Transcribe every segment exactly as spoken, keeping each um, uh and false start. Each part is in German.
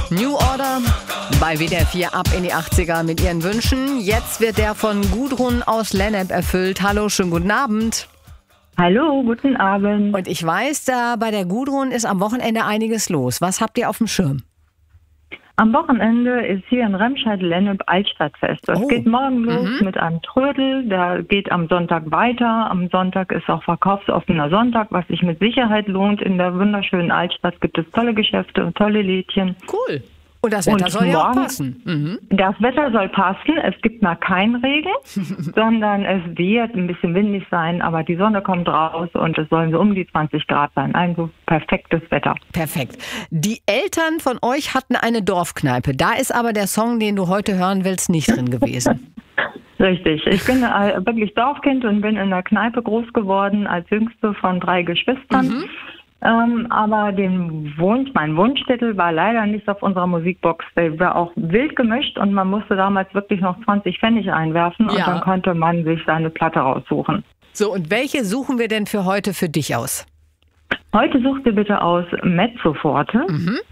New Order bei W D R vier ab in die achtziger mit ihren Wünschen. Jetzt wird der von Gudrun aus Lennep erfüllt. Hallo, schönen guten Abend. Hallo, guten Abend. Und ich weiß, da bei der Gudrun ist am Wochenende einiges los. Was habt ihr auf dem Schirm? Am Wochenende ist hier in Remscheid-Lennep Altstadtfest. Das Oh. geht morgen los Mhm. mit einem Trödel. Der geht am Sonntag weiter. Am Sonntag ist auch verkaufsoffener Sonntag, was sich mit Sicherheit lohnt. In der wunderschönen Altstadt gibt es tolle Geschäfte und tolle Lädchen. Cool. Und das Wetter Und soll ja auch morgen- passen. Mhm. Das Wetter soll passen. Es gibt mal keinen Regen, sondern es wird ein bisschen windig sein, aber die Sonne kommt raus und es sollen so um die zwanzig Grad sein. Also perfektes Wetter. Perfekt. Die Eltern von euch hatten eine Dorfkneipe. Da ist aber der Song, den du heute hören willst, nicht drin gewesen. Richtig. Ich bin äh, wirklich Dorfkind und bin in der Kneipe groß geworden als jüngste von drei Geschwistern. Mhm. Ähm, aber den Wunsch, mein Wunschtitel war leider nicht auf unserer Musikbox. Der war auch wild gemischt und man musste damals wirklich noch zwanzig Pfennig einwerfen und Ja. dann konnte man sich seine Platte raussuchen. So, und welche suchen wir denn für heute für dich aus? Heute sucht ihr bitte aus Mezzoforte.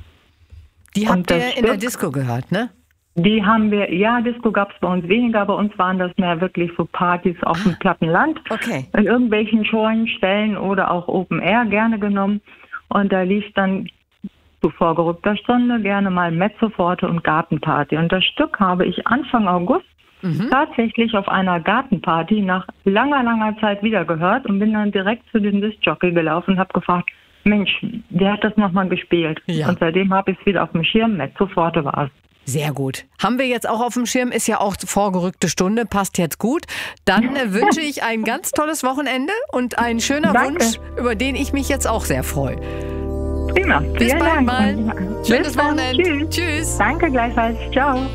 Die Und habt das ihr in der Stück- Disco gehört, ne? Die haben wir, ja, Disco gab es bei uns weniger, bei uns waren das mehr wirklich so Partys auf dem platten Land. Okay. In irgendwelchen Scheunen, Stellen oder auch Open Air gerne genommen. Und da lief dann zu vorgerückter Stunde gerne mal Mezzoforte und Gartenparty. Und das Stück habe ich Anfang August tatsächlich auf einer Gartenparty nach langer, langer Zeit wieder gehört und bin dann direkt zu dem Diskjockey gelaufen und habe gefragt, Mensch, wer hat das nochmal gespielt? Ja. Und seitdem habe ich es wieder auf dem Schirm, Mezzoforte war es. Sehr gut. Haben wir jetzt auch auf dem Schirm, ist ja auch vorgerückte Stunde, passt jetzt gut. Dann äh, wünsche ich ein ganz tolles Wochenende und ein schöner Danke. Wunsch, über den ich mich jetzt auch sehr freue. Prima. Bis Vielen bald Dank. mal. Und- Schönes Bis dann. Wochenende. Tschüss. Tschüss. Danke gleichfalls. Ciao.